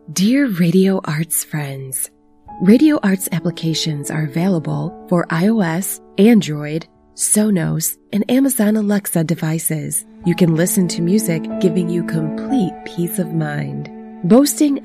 Dear Radio Arts friends, Radio Arts applications are available for iOS, Android, Sonos, and Amazon Alexa devices. You can listen to music, giving you complete peace of mind. Boasting